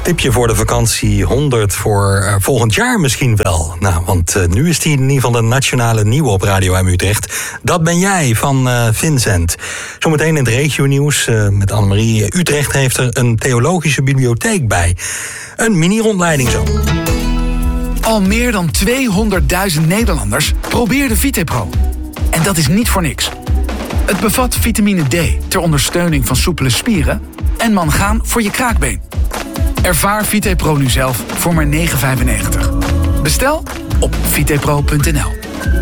Tipje voor de vakantie 100 voor volgend jaar misschien wel. Nou, want nu is die in ieder geval de nationale nieuwe op Radio M Utrecht. Dat ben jij van Vincent. Zometeen in het regio-nieuws met Annemarie. Utrecht heeft er een theologische bibliotheek bij. Een mini-rondleiding zo. Al meer dan 200.000 Nederlanders probeerden VitePro. En dat is niet voor niks. Het bevat vitamine D ter ondersteuning van soepele spieren en mangaan voor je kraakbeen. Ervaar VitePro nu zelf voor maar €9,95. Bestel op vitepro.nl.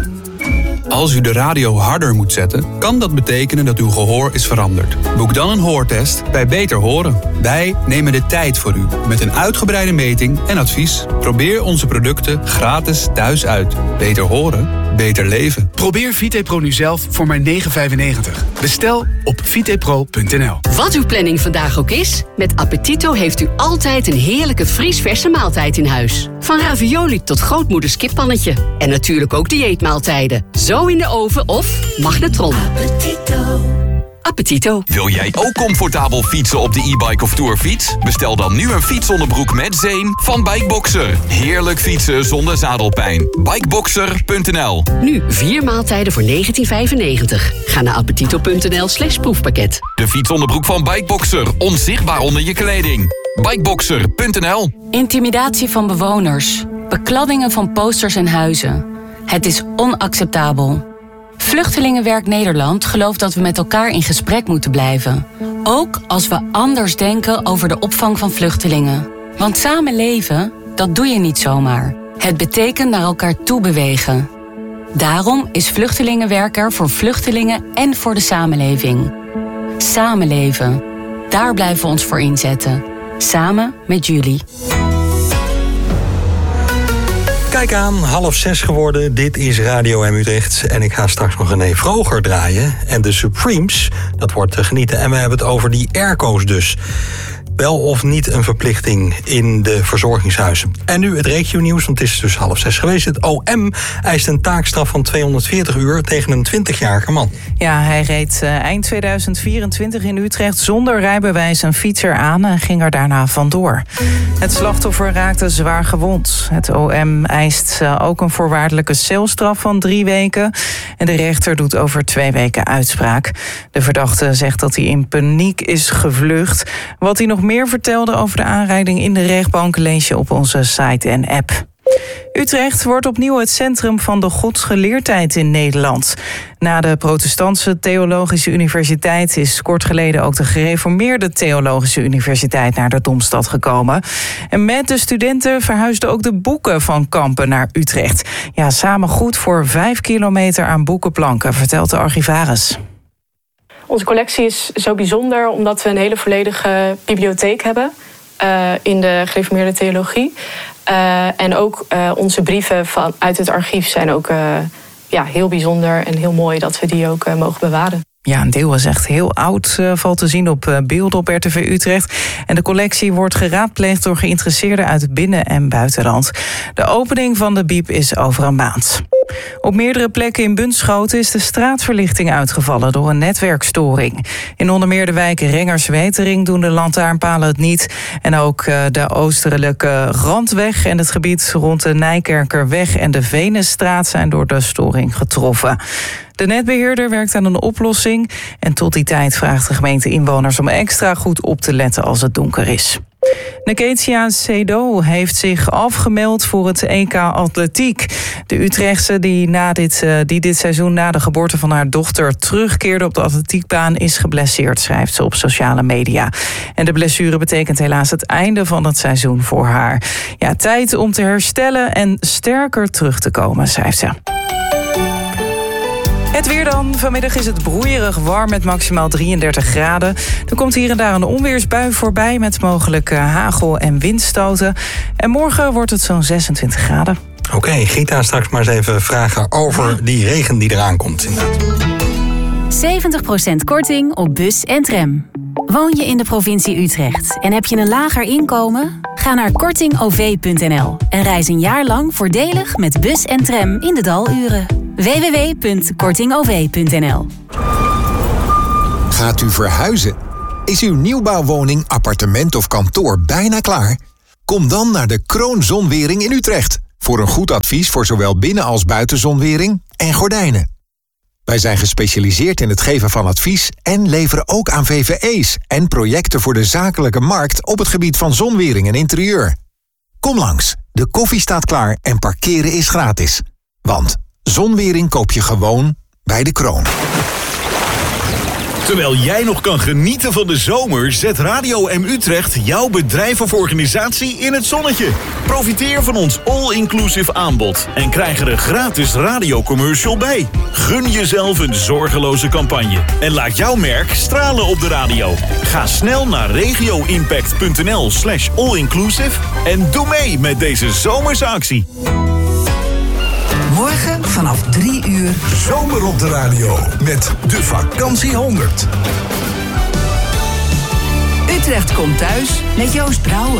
Als u de radio harder moet zetten, kan dat betekenen dat uw gehoor is veranderd. Boek dan een hoortest bij Beter Horen. Wij nemen de tijd voor u met een uitgebreide meting en advies. Probeer onze producten gratis thuis uit. Beter horen, beter leven. Probeer VitePro nu zelf voor maar €9,95. Bestel op vitepro.nl. Wat uw planning vandaag ook is, met Appetito heeft u altijd een heerlijke vriesverse maaltijd in huis. Van ravioli tot grootmoeders kippannetje. En natuurlijk ook dieetmaaltijden. Zo in de oven of magnetron. Appetito. Wil jij ook comfortabel fietsen op de e-bike of tourfiets? Bestel dan nu een fietsonderbroek met zeem van Bikeboxer. Heerlijk fietsen zonder zadelpijn. Bikeboxer.nl. Nu 4 maaltijden voor €19,95. Ga naar appetito.nl/proefpakket. De fietsonderbroek van Bikeboxer. Onzichtbaar onder je kleding. Bikeboxer.nl. Intimidatie van bewoners. Bekladdingen van posters en huizen. Het is onacceptabel. Vluchtelingenwerk Nederland gelooft dat we met elkaar in gesprek moeten blijven. Ook als we anders denken over de opvang van vluchtelingen. Want samen leven, dat doe je niet zomaar. Het betekent naar elkaar toe bewegen. Daarom is Vluchtelingenwerk er voor vluchtelingen en voor de samenleving. Samenleven. Daar blijven we ons voor inzetten. Samen met jullie. Kijk aan, 5:30 geworden. Dit is Radio M Utrecht. En ik ga straks nog René Vroger draaien. En de Supremes, dat wordt te genieten. En we hebben het over die airco's dus. Wel of niet een verplichting in de verzorgingshuizen. En nu het regio-nieuws, want het is dus 5:30 geweest. Het OM eist een taakstraf van 240 uur tegen een 20-jarige man. Ja, hij reed eind 2024 in Utrecht zonder rijbewijs een fietser aan en ging er daarna vandoor. Het slachtoffer raakte zwaar gewond. Het OM eist ook een voorwaardelijke celstraf van 3 weken. En de rechter doet over 2 weken uitspraak. De verdachte zegt dat hij in paniek is gevlucht. Wat hij nog meer vertelde over de aanrijding in de rechtbank lees je op onze site en app. Utrecht wordt opnieuw het centrum van de godsgeleerdheid in Nederland. Na de Protestantse Theologische Universiteit is kort geleden ook de Gereformeerde Theologische Universiteit naar de Domstad gekomen. En met de studenten verhuisden ook de boeken van Kampen naar Utrecht. Ja, samen goed voor 5 kilometer aan boekenplanken, vertelt de archivaris. Onze collectie is zo bijzonder omdat we een hele volledige bibliotheek hebben in de gereformeerde theologie. En ook onze brieven uit het archief zijn ook heel bijzonder en heel mooi dat we die ook mogen bewaren. Ja, een deel is echt heel oud, valt te zien op beelden op RTV Utrecht. En de collectie wordt geraadpleegd door geïnteresseerden uit binnen- en buitenland. De opening van de bieb is over een maand. Op meerdere plekken in Bunschoten is de straatverlichting uitgevallen door een netwerkstoring. In onder meer de wijken Rengers-Wetering doen de lantaarnpalen het niet. En ook de oostelijke Randweg en het gebied rond de Nijkerkerweg en de Venusstraat zijn door de storing getroffen. De netbeheerder werkt aan een oplossing. En tot die tijd vraagt de gemeente inwoners om extra goed op te letten als het donker is. Nketia Sedo heeft zich afgemeld voor het EK Atletiek. De Utrechtse die dit seizoen na de geboorte van haar dochter terugkeerde op de atletiekbaan is geblesseerd, schrijft ze op sociale media. En de blessure betekent helaas het einde van het seizoen voor haar. Ja, tijd om te herstellen en sterker terug te komen, schrijft ze. Het weer dan. Vanmiddag is het broeierig warm met maximaal 33 graden. Er komt hier en daar een onweersbui voorbij met mogelijk hagel- en windstoten. En morgen wordt het zo'n 26 graden. Oké, Gita, straks maar eens even vragen over die regen die eraan komt. 70% korting op bus en tram. Woon je in de provincie Utrecht en heb je een lager inkomen? Ga naar kortingov.nl en reis een jaar lang voordelig met bus en tram in de daluren. www.kortingov.nl. Gaat u verhuizen? Is uw nieuwbouwwoning, appartement of kantoor bijna klaar? Kom dan naar de Kroon Zonwering in Utrecht. Voor een goed advies voor zowel binnen- als buitenzonwering en gordijnen. Wij zijn gespecialiseerd in het geven van advies en leveren ook aan VVE's en projecten voor de zakelijke markt op het gebied van zonwering en interieur. Kom langs, de koffie staat klaar en parkeren is gratis. Want zonwering koop je gewoon bij de Kroon. Terwijl jij nog kan genieten van de zomer, zet Radio M Utrecht jouw bedrijf of organisatie in het zonnetje. Profiteer van ons all-inclusive aanbod en krijg er een gratis radiocommercial bij. Gun jezelf een zorgeloze campagne en laat jouw merk stralen op de radio. Ga snel naar regioimpact.nl/allinclusive en doe mee met deze zomerse actie. Morgen vanaf 3 uur. Zomer op de radio met de Vakantie 100. Utrecht komt thuis met Joost Brouwer.